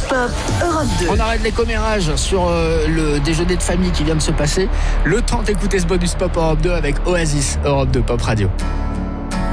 Pop, Europe 2. On arrête les commérages sur le déjeuner de famille qui vient de se passer. Le temps d'écouter ce bonus Pop Europe 2 avec Oasis, Europe 2 Pop Radio.